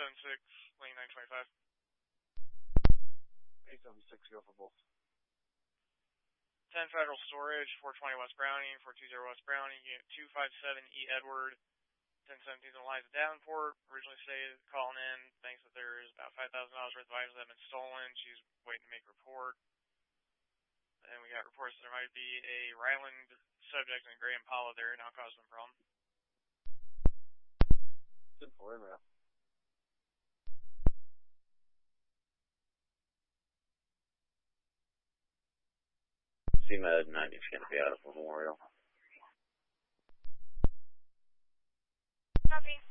876, lane 925. 876, go for both. 10 Federal Storage, 420 West Browning, 420 West Browning, unit 257E Edward, 1017 Eliza Davenport. Originally stated, calling in, thinks that there is about $5,000 worth of items that have been stolen. She's waiting to make a report. And we got reports that there might be a Ryland subject in a gray Impala there, now causing a problem. Good for him, man. CMed 90 is going to be out of Memorial. Copy.